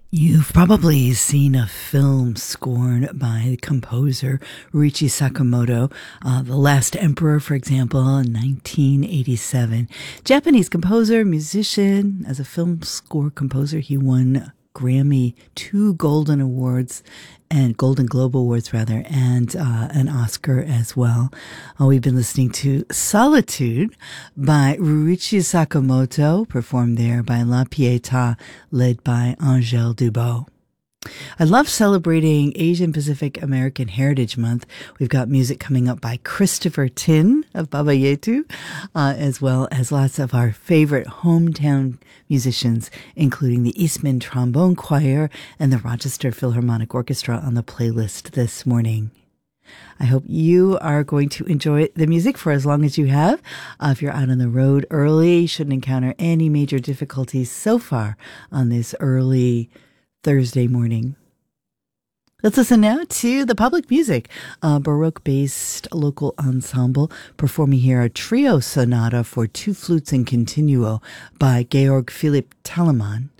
You've probably seen a film scored by composer Ryuichi Sakamoto, The Last Emperor, for example, in 1987. Japanese composer, musician. As a film score composer, he won Grammy, two Golden Awards, and Golden Globe Awards, rather, and an Oscar as well. We've been listening to Solitude by Ryuichi Sakamoto, performed there by La Pietà, led by Angèle Dubot. I love celebrating Asian Pacific American Heritage Month. We've got music coming up by Christopher Tin of Baba Yetu, as well as lots of our favorite hometown musicians, including the Eastman Trombone Choir and the Rochester Philharmonic Orchestra on the playlist this morning. I hope you are going to enjoy the music for as long as you have. If you're out on the road early, you shouldn't encounter any major difficulties so far on this early Thursday morning. Let's listen now to the public music, a Baroque-based local ensemble performing here a trio sonata for two flutes and continuo by Georg Philipp Telemann.